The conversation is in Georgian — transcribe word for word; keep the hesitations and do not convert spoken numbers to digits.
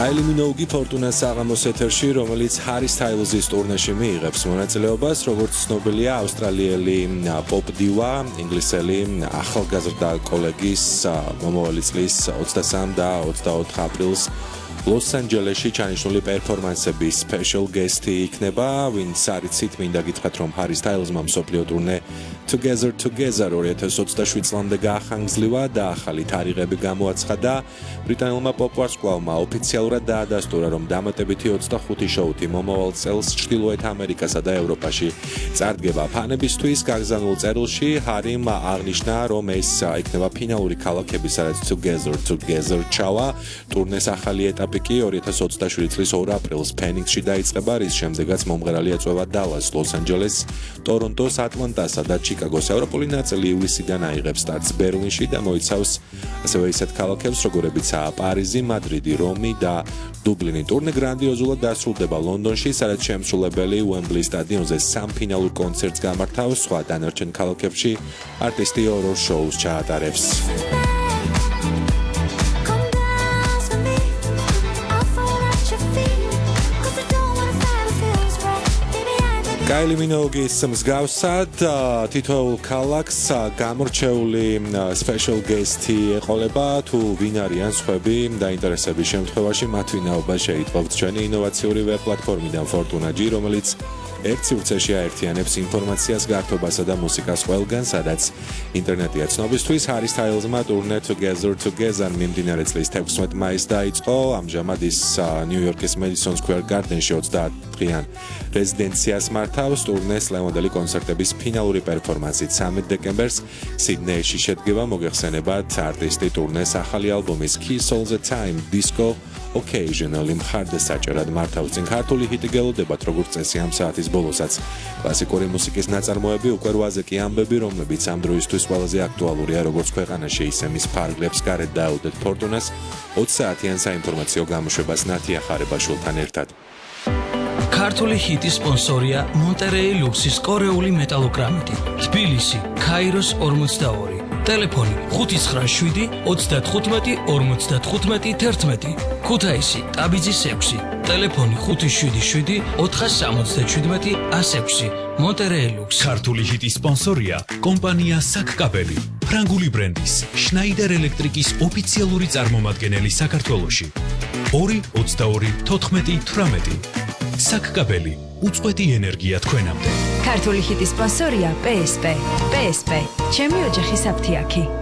Kylie Minogue ფორტუნას საღამოს ეთერში, რომელიც Harry Styles-ის ტურნეში მიიღებს მონაწილეობას, როგორც ცნობილია, ავსტრალიელი პოპ დივა, ინგლისელი ახალგაზრდა კოლეგის მომავალი წლის ოცდასამი და ოცდაოთხ აპრილს ლოს-ანჯელესში ჩანიშნული პერფორმანსების special guest-ი იქნება, ვინც არიცით, მინდა გითხრათ, რომ Harry Styles-მა მსოფლიო ტურნე Together Together ორი ათას ოცდაშვიდ წლამდე გაახანგრძლივა და ახალი თარიღები გამოაცხადა. ბრიტანელმა პოპ ვარსკვლავმა ოფიციალურად დაადასტურა, რომ დამატებითი ოცდახუთი შოუთი მომავალ წელს ჩრდილოეთ ამერიკასა და ევროპაში წარდგება. ფანებისთვის გაგზავნილ წერილში ჰარიმ აღნიშნა, რომ ეს იქნება ფინალური ქალაქები, სადაც Together Together ჩავა. ტურნეს ახალი ეტაპი კი ორი ათას ოცდაშვიდი წლის ორ აპრილს ფენიქსში დაიწყება, რის შემდეგაც მომღერალი ეწვევა დალას, ლოს-ანჯელესს, ტორონტოს, ატლანტასა და ჩიკაგოს. ევროპული ნაწილი ივლისიდან აიღებს სტარტს ბერლინში და მოიცავს ასევე ისეთ ქალაქებს, როგორებიცაა პარიზი, მადრიდი, რომი და დუბლინი. ტურნე გრანდიოზულად დასრულდება ლონდონში, სადაც შემსრულებელი უემბლის სტადიონზე სამ ფინალურ კონცერტს გამართავს, სხვა დანარჩენ ქალაქებში არტისტი ორ-ორ შოუს ჩაატარებს. Kylie Minogue-ის მსგავსად თითოეულ ქალაქს გამორჩეული special guest-ი ეყოლება, თუ ვინ არიან სხვები დაინტერესების შემთხვევაში მათ ვინაობა შეიტყობთ ჩვენი ინოვაციური ვებ-პლატფორმიდან Fortuna-G, რომელიც ერთ სივრცეში აერთიანებს ინფორმაციას, გართობასა და მუსიკას ყველგან, სადაც ინტერნეტია ცნობისთვის. Harry Styles-მა ტურნე Together Together მიმდინარე წლის თექვსმეტ მაისს დაიწყო. ამჟამად ის ნიუ-იორკის Madison Square Garden-ში ოცდაათდღიან რეზიდენციას მართავს. ტურნეს ლევანდელი კონცერტების ფინალური პერფორმანსით სამი დეკემბერს სიდნეიში შედგება. მოგეხსენებათ არტისტი ტურნეს ახალი ალბომის Kiss All the Time Disco Occasionally მხარდასაჭერად მართავს. წინ ქართული ჰიტი გელოდებათ, როგორც წესი ამ საათის ბოლოსაც. კლასიკური მუსიკის ნაწარმოები, უკვე რვაზე კი ამბები, რომლებიც ამ დროისთვის ყველაზე აქტუალურია, როგორც ქვეყანაში, ისე მის ფარგლებს გარეთ დაუდეთ Fortuna-ს ოცი საათიან საინფორმაციო გამოშვებას ნათია ხარებაშვილთან ერთად. ქართული ჰიტის სპონსორია Monterey Luxis კორეული მეტალოგრამიტი. თბილისი, ქაიროს ორმოცდაორი. ტელეფონი ხუთი ცხრა შვიდი ოცდათხუთმეტი ორმოცდათხუთმეტი თერთმეტი. ქუთაისი, ტაბიძის ექვსი. ტელეფონი ხუთი შვიდი შვიდი ოთხასამოცდაშვიდმეტი ასი ექვსი. Monterey Lux. ქართული ჰიტის სპონსორია კომპანია საკკაბელი. ფრანგული ბრენდის Schneider Electric-ის ოფიციალური წარმომადგენელი საქართველოში. ორი ოცდაორი თოთხმეტი თვრამეტი. საკკაბელი, უწყვეტი ენერგია თქვენამდე. ქართული ჰიტის სპონსორია პე ეს პე. პე ეს პე. ჩემი ოჯახის აფთიაქი.